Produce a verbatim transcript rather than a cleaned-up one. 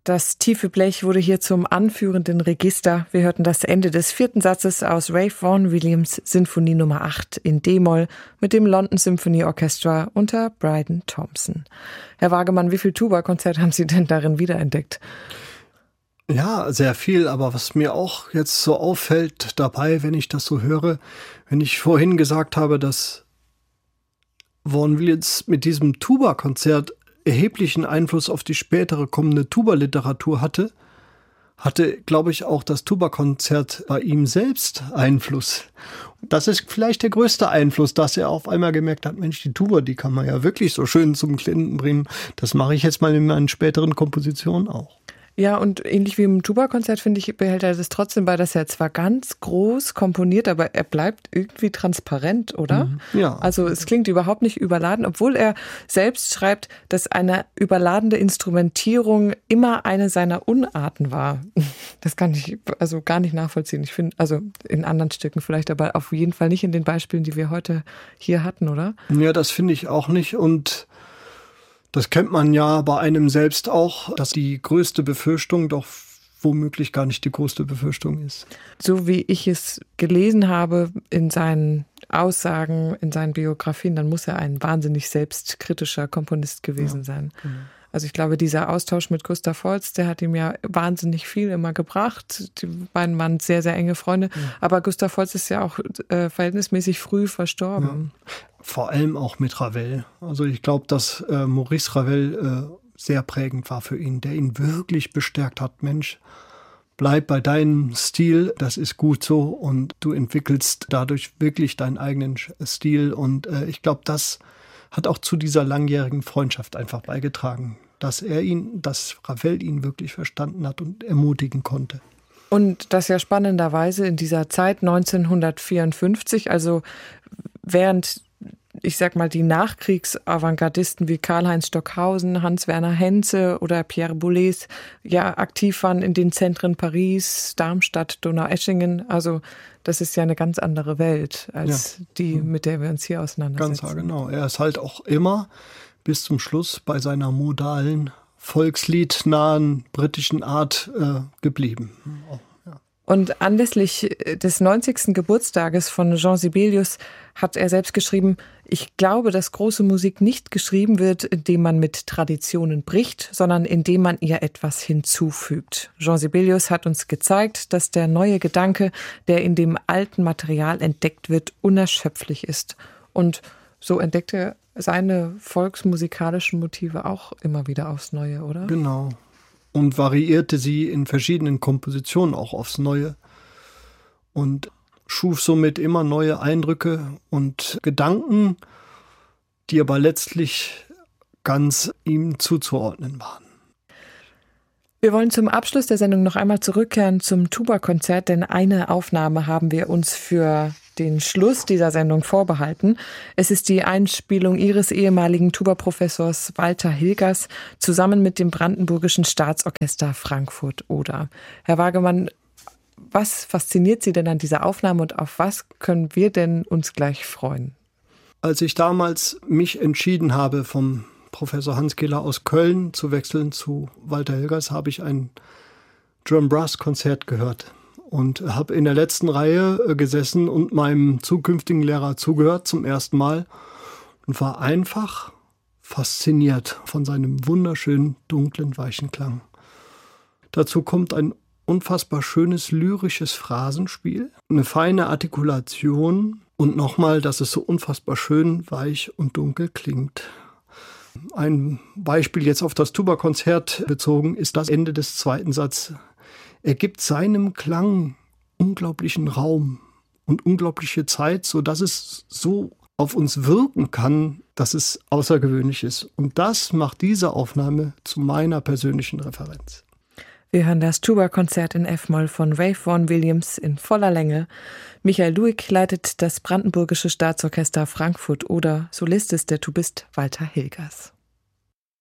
Das tiefe Blech wurde hier zum anführenden Register. Wir hörten das Ende des vierten Satzes aus Ralph Vaughan Williams Sinfonie Nummer acht in D-Moll mit dem London Symphony Orchestra unter Bryden Thompson. Herr Wagemann, wie viel Tuba-Konzert haben Sie denn darin wiederentdeckt? Ja, sehr viel, aber was mir auch jetzt so auffällt dabei, wenn ich das so höre, wenn ich vorhin gesagt habe, dass Vaughan Williams mit diesem Tuba-Konzert erheblichen Einfluss auf die spätere kommende Tuba-Literatur hatte, hatte, glaube ich, auch das Tuba-Konzert bei ihm selbst Einfluss. Das ist vielleicht der größte Einfluss, dass er auf einmal gemerkt hat, Mensch, die Tuba, die kann man ja wirklich so schön zum Klingen bringen. Das mache ich jetzt mal in meinen späteren Kompositionen auch. Ja, und ähnlich wie im Tuba-Konzert, finde ich, behält er das trotzdem bei, dass er zwar ganz groß komponiert, aber er bleibt irgendwie transparent, oder? Mhm. Ja. Also es klingt überhaupt nicht überladen, obwohl er selbst schreibt, dass eine überladene Instrumentierung immer eine seiner Unarten war. Das kann ich also gar nicht nachvollziehen. Ich finde, also in anderen Stücken vielleicht, aber auf jeden Fall nicht in den Beispielen, die wir heute hier hatten, oder? Ja, das finde ich auch nicht, und das kennt man ja bei einem selbst auch, dass die größte Befürchtung doch womöglich gar nicht die größte Befürchtung ist. So wie ich es gelesen habe in seinen Aussagen, in seinen Biografien, dann muss er ein wahnsinnig selbstkritischer Komponist gewesen ja. sein. Mhm. Also ich glaube, dieser Austausch mit Gustav Holst, der hat ihm ja wahnsinnig viel immer gebracht. Die beiden waren sehr, sehr enge Freunde. Ja. Aber Gustav Holst ist ja auch äh, verhältnismäßig früh verstorben. Ja. Vor allem auch mit Ravel. Also ich glaube, dass äh, Maurice Ravel äh, sehr prägend war für ihn, der ihn wirklich bestärkt hat. Mensch, bleib bei deinem Stil, das ist gut so, und du entwickelst dadurch wirklich deinen eigenen Stil. Und äh, ich glaube, das hat auch zu dieser langjährigen Freundschaft einfach beigetragen, dass er ihn, dass Ravel ihn wirklich verstanden hat und ermutigen konnte. Und das ja spannenderweise in dieser Zeit neunzehnhundertvierundfünfzig, also während, ich sag mal, die Nachkriegsavantgardisten wie Karl-Heinz Stockhausen, Hans-Werner Henze oder Pierre Boulez ja aktiv waren in den Zentren Paris, Darmstadt, Donaueschingen. Also das ist ja eine ganz andere Welt als ja. die, mit der wir uns hier auseinandersetzen. Ganz genau. Er ist halt auch immer bis zum Schluss bei seiner modalen, volksliednahen britischen Art äh, geblieben. Oh, ja. Und anlässlich des neunzigsten Geburtstages von Jean Sibelius hat er selbst geschrieben: Ich glaube, dass große Musik nicht geschrieben wird, indem man mit Traditionen bricht, sondern indem man ihr etwas hinzufügt. Jean Sibelius hat uns gezeigt, dass der neue Gedanke, der in dem alten Material entdeckt wird, unerschöpflich ist. Und so entdeckt er seine volksmusikalischen Motive auch immer wieder aufs Neue, oder? Genau. Und variierte sie in verschiedenen Kompositionen auch aufs Neue. Und schuf somit immer neue Eindrücke und Gedanken, die aber letztlich ganz ihm zuzuordnen waren. Wir wollen zum Abschluss der Sendung noch einmal zurückkehren zum Tuba-Konzert, denn eine Aufnahme haben wir uns für den Schluss dieser Sendung vorbehalten. Es ist die Einspielung Ihres ehemaligen Tuba-Professors Walter Hilgers zusammen mit dem Brandenburgischen Staatsorchester Frankfurt-Oder. Herr Wagemann, was fasziniert Sie denn an dieser Aufnahme und auf was können wir denn uns gleich freuen? Als ich damals mich entschieden habe, vom Professor Hans Kehler aus Köln zu wechseln zu Walter Hilgers, habe ich ein Drum-Brass-Konzert gehört und habe in der letzten Reihe gesessen und meinem zukünftigen Lehrer zugehört zum ersten Mal und war einfach fasziniert von seinem wunderschönen, dunklen, weichen Klang. Dazu kommt ein unfassbar schönes lyrisches Phrasenspiel, eine feine Artikulation und nochmal, dass es so unfassbar schön, weich und dunkel klingt. Ein Beispiel jetzt auf das Tuba-Konzert bezogen ist das Ende des zweiten Satzes. Er gibt seinem Klang unglaublichen Raum und unglaubliche Zeit, sodass es so auf uns wirken kann, dass es außergewöhnlich ist. Und das macht diese Aufnahme zu meiner persönlichen Referenz. Wir hören das Tuba-Konzert in F-Moll von Ralph Vaughan Williams in voller Länge. Michael Luig leitet das Brandenburgische Staatsorchester Frankfurt-Oder. Solist ist der Tubist Walter Hilgers.